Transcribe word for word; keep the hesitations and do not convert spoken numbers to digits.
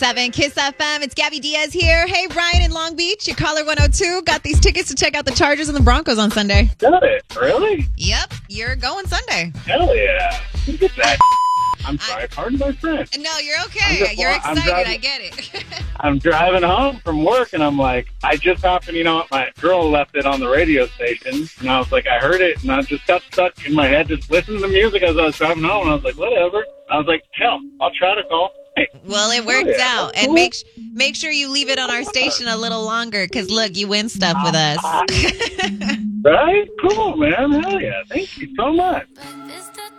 Seven Kiss F M. It's Gabby Diaz here. Hey, Ryan in Long Beach. Your caller one oh two got these tickets to check out the Chargers and the Broncos on Sunday. Got it? Really? Yep, you're going Sunday. Hell yeah. Look at that. I'm sorry. Pardon my French. No, you're okay. just- You're I'm excited. driving- I get it. I'm driving home from work, and I'm like, I just happened, you know what, my girl left it on the radio station, and I was like, I heard it, and I just got stuck in my head just listening to music as I was driving home, and I was like, whatever. I was like, hell, I'll try to call. Hey. Well, it worked yeah, out. that's And cool. make sh- make sure you leave it on our station a little longer because, look, you win stuff with us. Right? Cool, man. Hell yeah. Thank you so much.